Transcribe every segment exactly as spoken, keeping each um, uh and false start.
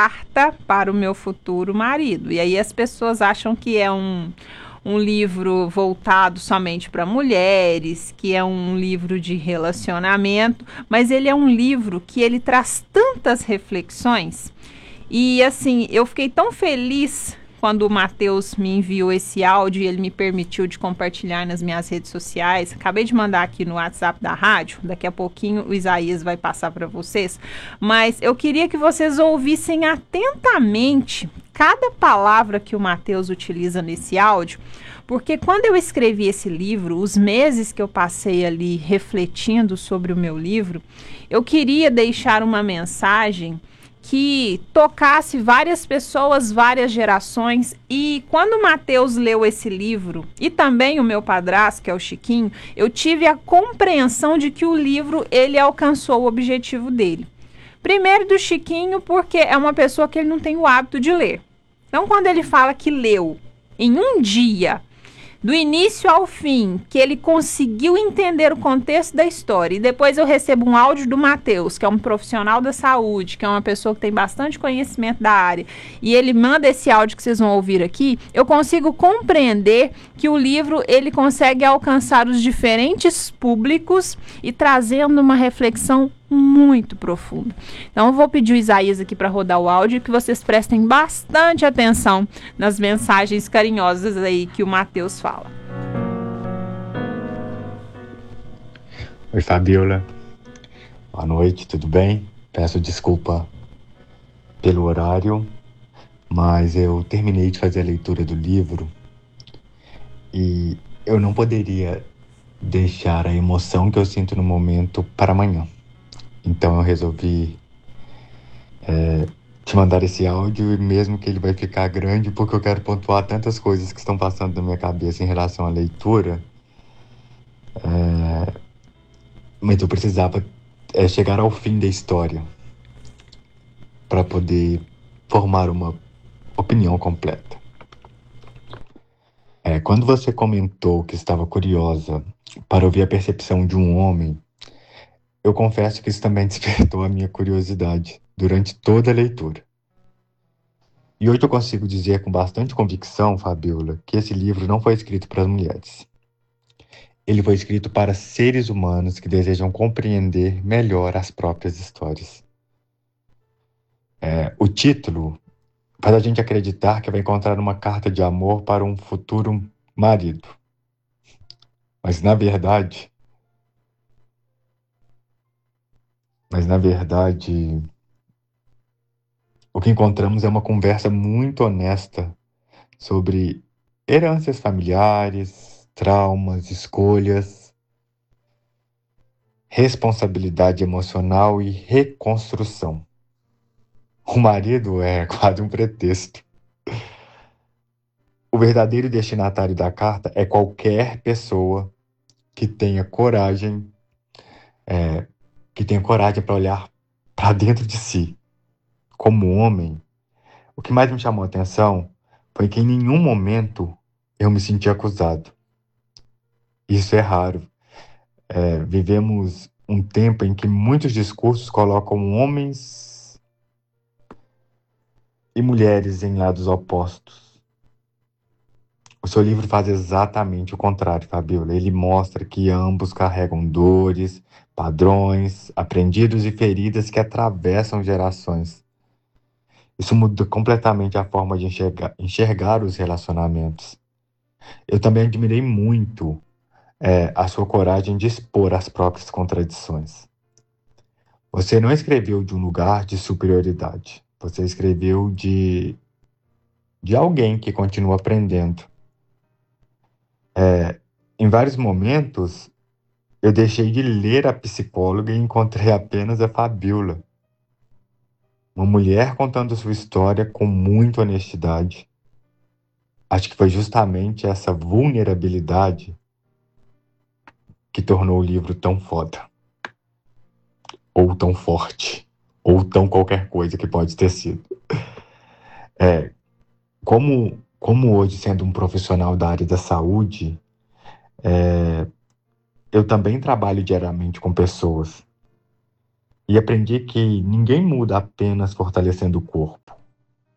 carta para o meu futuro marido. E aí as pessoas acham que é um, um livro voltado somente para mulheres, que é um livro de relacionamento, mas ele é um livro que ele traz tantas reflexões. E assim, eu fiquei tão feliz quando o Matheus me enviou esse áudio e ele me permitiu de compartilhar nas minhas redes sociais. Acabei de mandar aqui no WhatsApp da rádio, daqui a pouquinho o Isaías vai passar para vocês, mas eu queria que vocês ouvissem atentamente cada palavra que o Matheus utiliza nesse áudio, porque quando eu escrevi esse livro, os meses que eu passei ali refletindo sobre o meu livro, eu queria deixar uma mensagem que tocasse várias pessoas, várias gerações. E quando o Matheus leu esse livro, e também o meu padrasto, que é o Chiquinho, eu tive a compreensão de que o livro, ele alcançou o objetivo dele. Primeiro do Chiquinho, porque é uma pessoa que ele não tem o hábito de ler. Então, quando ele fala que leu em um dia, do início ao fim, que ele conseguiu entender o contexto da história, e depois eu recebo um áudio do Matheus, que é um profissional da saúde, que é uma pessoa que tem bastante conhecimento da área, e ele manda esse áudio que vocês vão ouvir aqui, eu consigo compreender que o livro, ele consegue alcançar os diferentes públicos e trazendo uma reflexão muito profunda. Então eu vou pedir o Isaías aqui para rodar o áudio e que vocês prestem bastante atenção nas mensagens carinhosas aí que o Matheus fala. Oi, Fabiola. Boa noite, tudo bem? Peço desculpa pelo horário, mas eu terminei de fazer a leitura do livro e eu não poderia deixar a emoção que eu sinto no momento para amanhã. Então eu resolvi é, te mandar esse áudio, mesmo que ele vai ficar grande, porque eu quero pontuar tantas coisas que estão passando na minha cabeça em relação à leitura. É, mas eu precisava é, chegar ao fim da história para poder formar uma opinião completa. É, quando você comentou que estava curiosa para ouvir a percepção de um homem, eu confesso que isso também despertou a minha curiosidade durante toda a leitura. E hoje eu consigo dizer com bastante convicção, Fabiola, que esse livro não foi escrito para as mulheres. Ele foi escrito para seres humanos que desejam compreender melhor as próprias histórias. É, o título faz a gente acreditar que vai encontrar uma carta de amor para um futuro marido. Mas na verdade... Mas, na verdade, o que encontramos é uma conversa muito honesta sobre heranças familiares, traumas, escolhas, responsabilidade emocional e reconstrução. O marido é quase um pretexto. O verdadeiro destinatário da carta é qualquer pessoa que tenha coragem, é, que tenha coragem para olhar para dentro de si. Como homem, o que mais me chamou a atenção foi que em nenhum momento eu me senti acusado. Isso é raro. É, vivemos um tempo em que muitos discursos colocam homens e mulheres em lados opostos. O seu livro faz exatamente o contrário, Fabiola. Ele mostra que ambos carregam dores, padrões, aprendidos e feridas que atravessam gerações. Isso muda completamente a forma de enxergar, enxergar os relacionamentos. Eu também admirei muito é, a sua coragem de expor as próprias contradições. Você não escreveu de um lugar de superioridade. Você escreveu de, de alguém que continua aprendendo. É, em vários momentos, eu deixei de ler a psicóloga e encontrei apenas a Fabiola. Uma mulher contando sua história com muita honestidade. Acho que foi justamente essa vulnerabilidade que tornou o livro tão foda. Ou tão forte. Ou tão qualquer coisa que pode ter sido. É, como, como hoje, sendo um profissional da área da saúde, é, eu também trabalho diariamente com pessoas. E aprendi que ninguém muda apenas fortalecendo o corpo.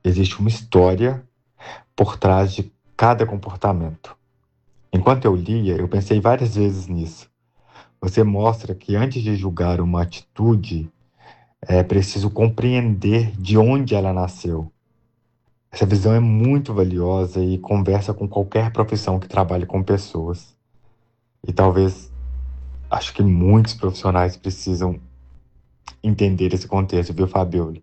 existe uma história por trás de cada comportamento. Enquanto eu lia, eu pensei várias vezes nisso. Você mostra que antes de julgar uma atitude, é preciso compreender de onde ela nasceu. Essa visão é muito valiosa e conversa com qualquer profissão que trabalhe com pessoas. E talvez, acho que muitos profissionais precisam entender esse contexto, viu, Fabiola?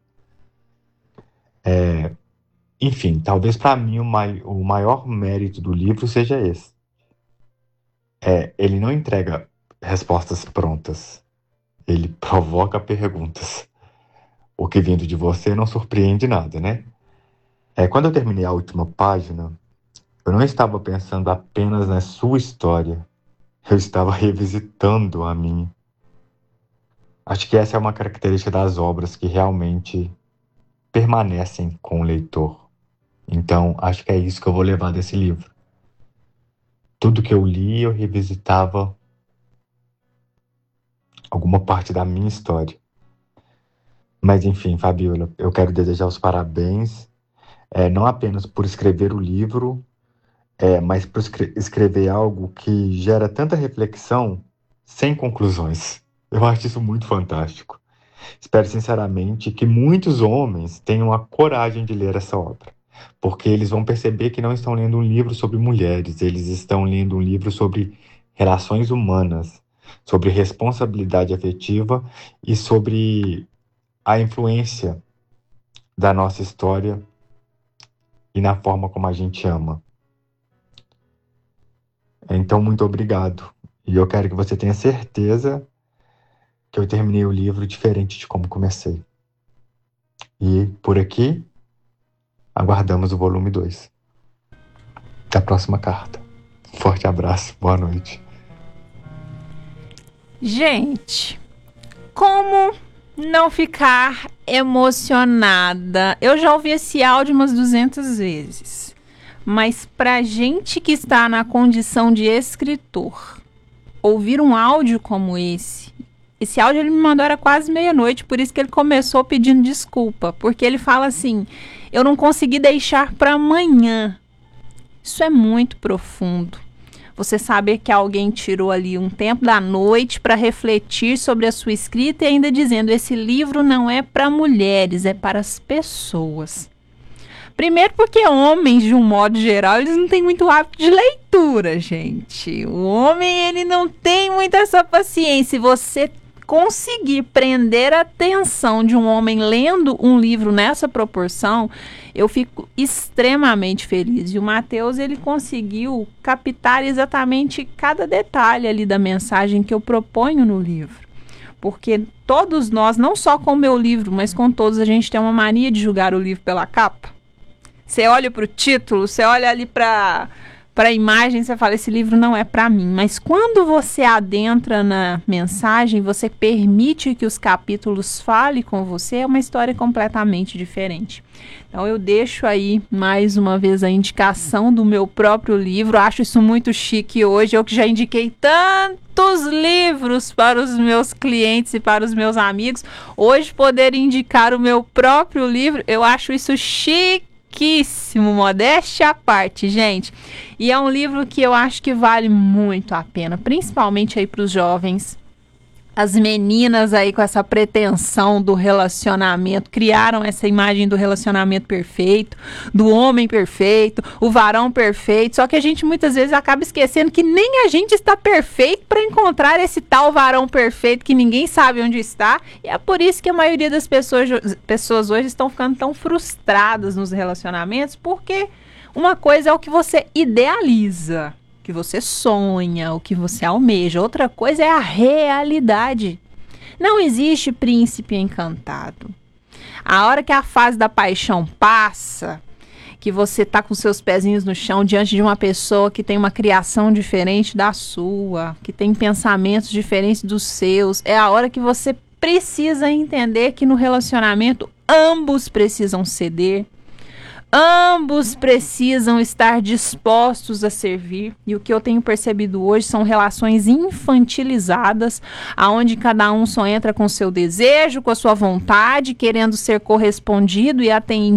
É, enfim, talvez para mim o, mai, o maior mérito do livro seja esse. É, ele não entrega respostas prontas, ele provoca perguntas. O que vindo de você não surpreende nada, né? É, quando eu terminei a última página, eu não estava pensando apenas na sua história, eu estava revisitando a minha. Acho que essa é uma característica das obras que realmente permanecem com o leitor. Então, acho que é isso que eu vou levar desse livro. Tudo que eu li, eu revisitava alguma parte da minha história. Mas, enfim, Fabiola, eu quero desejar os parabéns, é, não apenas por escrever o livro, é, mas por escre- escrever algo que gera tanta reflexão sem conclusões. Eu acho isso muito fantástico. Espero sinceramente que muitos homens tenham a coragem de ler essa obra, porque eles vão perceber que não estão lendo um livro sobre mulheres, eles estão lendo um livro sobre relações humanas, sobre responsabilidade afetiva e sobre a influência da nossa história e na forma como a gente ama. Então, muito obrigado. E eu quero que você tenha certeza que eu terminei o livro diferente de como comecei. E por aqui, aguardamos o volume dois da próxima carta. Forte abraço, boa noite. Gente, como não ficar emocionada? Eu já ouvi esse áudio umas duzentas vezes. Mas pra gente que está na condição de escritor, ouvir um áudio como esse... Esse áudio ele me mandou era quase meia-noite, por isso que ele começou pedindo desculpa. Porque ele fala assim, eu não consegui deixar para amanhã. Isso é muito profundo. Você saber que alguém tirou ali um tempo da noite para refletir sobre a sua escrita e ainda dizendo, esse livro não é para mulheres, é para as pessoas. Primeiro porque homens, de um modo geral, eles não têm muito hábito de leitura, gente. O homem, ele não tem muita essa paciência. E você conseguir prender a atenção de um homem lendo um livro nessa proporção, eu fico extremamente feliz. E o Matheus, ele conseguiu captar exatamente cada detalhe ali da mensagem que eu proponho no livro. Porque todos nós, não só com o meu livro, mas com todos, a gente tem uma mania de julgar o livro pela capa. Você olha para o título, você olha ali para para a imagem, você fala, esse livro não é para mim. Mas quando você adentra na mensagem, você permite que os capítulos falem com você, é uma história completamente diferente. Então eu deixo aí mais uma vez a indicação do meu próprio livro. Acho isso muito chique hoje, eu que já indiquei tantos livros para os meus clientes e para os meus amigos. Hoje poder indicar o meu próprio livro, eu acho isso chique. Riquíssimo, modéstia à parte, gente. E é um livro que eu acho que vale muito a pena, principalmente aí para os jovens. As meninas aí com essa pretensão do relacionamento, criaram essa imagem do relacionamento perfeito, do homem perfeito, o varão perfeito, só que a gente muitas vezes acaba esquecendo que nem a gente está perfeito para encontrar esse tal varão perfeito que ninguém sabe onde está, e é por isso que a maioria das pessoas, pessoas hoje estão ficando tão frustradas nos relacionamentos, porque uma coisa é o que você idealiza, que você sonha, o que você almeja. Outra coisa é a realidade. Não existe príncipe encantado. A hora que a fase da paixão passa, que você tá com seus pezinhos no chão diante de uma pessoa que tem uma criação diferente da sua, que tem pensamentos diferentes dos seus, é a hora que você precisa entender que no relacionamento ambos precisam ceder. Ambos precisam estar dispostos a servir, e o que eu tenho percebido hoje são relações infantilizadas, aonde cada um só entra com seu desejo, com a sua vontade, querendo ser correspondido e atendido